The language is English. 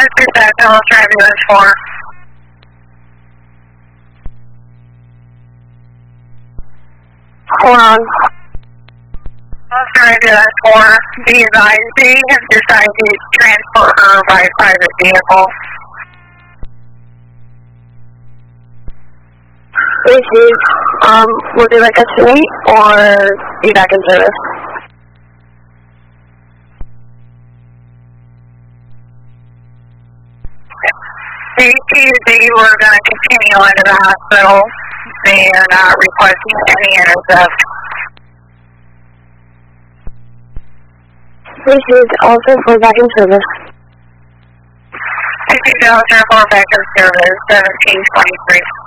137, Ellis Ambulance 4. Hold on. Ellis Ambulance 4, be advised, they have decided to transport her by private vehicle. Received. Would you like us to wait or be back in service? They were going to continue into the hospital. They are not requesting any intercept. Received. Also for back in service. I think Ellis Air 4 back in service, 1723.